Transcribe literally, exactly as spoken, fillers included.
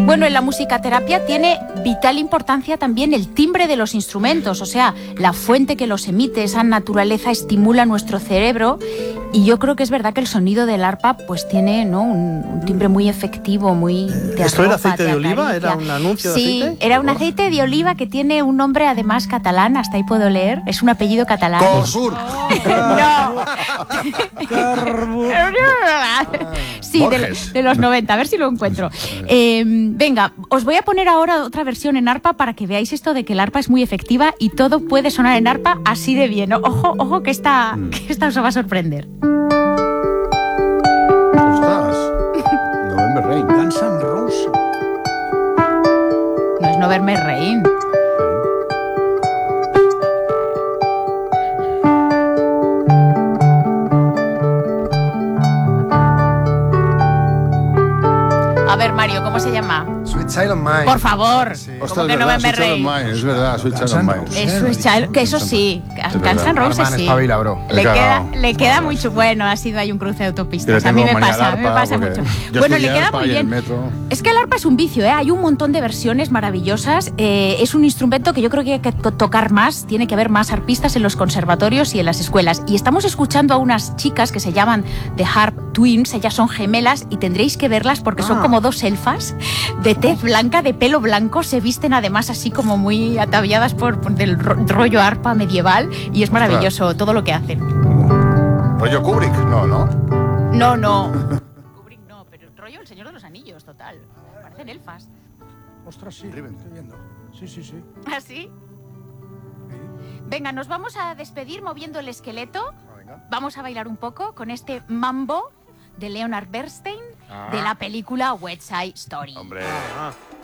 Bueno, en la musicaterapia tiene vital importancia también el timbre de los instrumentos, o sea, la fuente que los emite, esa naturaleza estimula nuestro cerebro, y yo creo que es verdad que el sonido del arpa pues tiene, ¿no?, un, un timbre muy efectivo, muy... Te ¿Esto era arropa, aceite te de oliva? acaricia. ¿Era un anuncio de Sí, aceite? era un aceite de oliva que tiene un nombre además catalán, hasta ahí puedo leer, es un apellido catalán. Cosur. No. Sí, de, de los noventa, a ver si lo encuentro. Eh, venga, os voy a poner ahora otra versión en arpa para que veáis esto de que el arpa es muy efectiva y todo puede sonar en arpa así de bien. Ojo, ojo que esta, que esta os va a sorprender. Ostras. November Rain. Guns N' Roses. No es November Rain. A ver, Mario, ¿cómo se llama? Sweet Child of Mine. Por favor. Sí. ¿Cómo Ostras, que es verdad, November Sweet Child Rain? of Mine, es verdad, Sweet Child Guns of N' Mine. Roses. Eso es child- que eso sí, Guns verdad. N' Roses Arman, sí. espabila, bro. Le He queda, cagado. le queda mucho bueno, ha sido ahí un cruce de autopistas. Yo A mí tengo me manía pasa, al a mí me arpa pasa porque mucho. yo Bueno, le estudié queda arpa muy y el bien. metro. Es que el arpa es un vicio, ¿eh? Hay un montón de versiones maravillosas. Eh, es un instrumento que yo creo que hay que to- tocar más. Tiene que haber más arpistas en los conservatorios y en las escuelas. Y estamos escuchando a unas chicas que se llaman The Harp Twins. Ellas son gemelas y tendréis que verlas porque son Ah. como dos elfas de tez blanca, de pelo blanco. Se visten además así como muy ataviadas por, por del ro- rollo arpa medieval. Y es maravilloso todo lo que hacen. Rollo Kubrick, no, ¿no? No, no. Kubrick no, pero el rollo El Señor de los Anillos, total. Parecen elfas. Ostras, sí. Riven. Estoy viendo. Sí, sí, sí. ¿Así? Venga, nos vamos a despedir moviendo el esqueleto. Ah, venga. Vamos a bailar un poco con este mambo de Leonard Bernstein Ah. de la película West Side Story. Hombre. Ah,